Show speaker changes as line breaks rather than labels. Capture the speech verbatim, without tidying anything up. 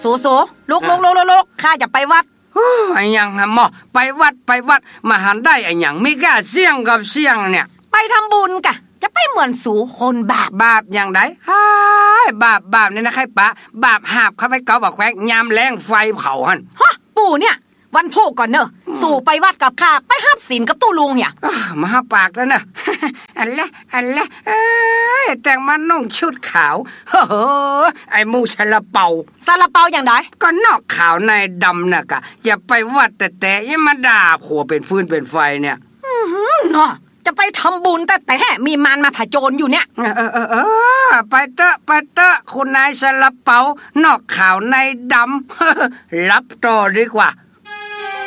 โสโสลุกลุกลุกลุกข้าจะไปวัด
ไอ้ยังหมอไปวัดไปวัดมาหันได้ไอ้ยังไม่กล้าเสี่ยงกับเสี่ยงเนี่ย
ไปทำบุญกะจะไปเหมือนสู่คนบาป
บาปอย่างไรฮ่าบาปบาปเนี่ยนะใครปะบาปหาบเข้าไปเกาบอกแควกยามแรงไฟเผาหัน
ฮะปู่เนี่ยวันโพก่อนเนอะสู่ไปวัดกับข้าไปหับศีลกับตู้ลุงเนี่ย
มาหับปากแล้วเนอะอันละอันละเอ้ยแต่งมานุ่งชุดขาวเฮ้อไอ้มูซาลาเปา
ซาลาเปาอย่างไร
ก็นอกขาวในดำน่ะกะอย่าไปวัดแต่แต่ยังมาด่าผัวเป็นฟืนเป็นไฟเนี่ย
อือหือเนาะจะไปทำบุญแต่แต่มีมารมาผจญอยู่เนี่ย
เออเออเออไปเตอะไปเตอะคุณนายซาลาเปานอกขาวในดำรับต่อดีกว่า